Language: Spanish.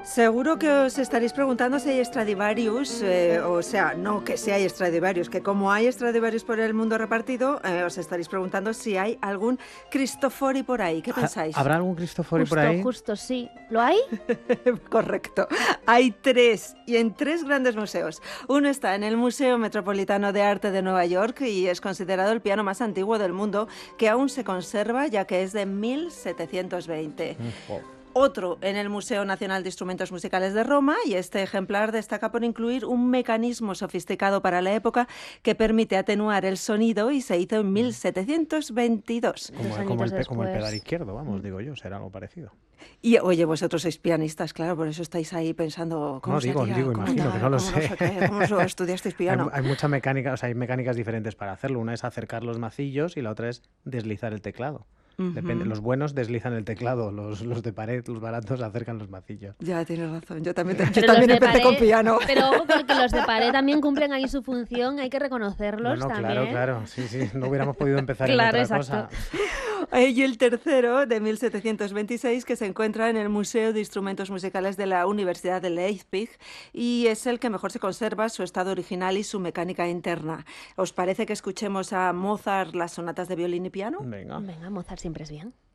Seguro que os estaréis preguntando si hay Stradivarius, o sea, no que si hay Stradivarius, que como hay Stradivarius por el mundo repartido, os estaréis preguntando si hay algún Cristofori por ahí. ¿Qué pensáis? ¿Habrá algún Cristofori por ahí? Justo, sí. ¿Lo hay? Correcto. Hay 3 y en 3 grandes museos. Uno está en el Museo Metropolitano de Arte de Nueva York y es considerado el piano más antiguo del mundo, que aún se conserva ya que es de 1720. Otro en el Museo Nacional de Instrumentos Musicales de Roma, y este ejemplar destaca por incluir un mecanismo sofisticado para la época que permite atenuar el sonido y se hizo en 1722. Como el pedal izquierdo, vamos, digo yo, será algo parecido. Y oye, vosotros sois pianistas, claro, por eso estáis ahí pensando cómo digo, imagino que no lo sé. ¿Cómo estudiasteis piano? Hay mucha mecánica, o sea, hay mecánicas diferentes para hacerlo. Una es acercar los macillos y la otra es deslizar el teclado. Depende, los buenos deslizan el teclado, los de pared, los baratos acercan los macillos. Ya, tienes razón, yo también empecé con piano. Pero ojo, porque los de pared también cumplen ahí su función, hay que reconocerlos también. Claro, sí, no hubiéramos podido empezar Claro, en otra exacto. cosa. Y el tercero, de 1726, que se encuentra en el Museo de Instrumentos Musicales de la Universidad de Leipzig, y es el que mejor se conserva su estado original y su mecánica interna. ¿Os parece que escuchemos a Mozart las sonatas de violín y piano? Venga. Venga, Mozart siempre es bien.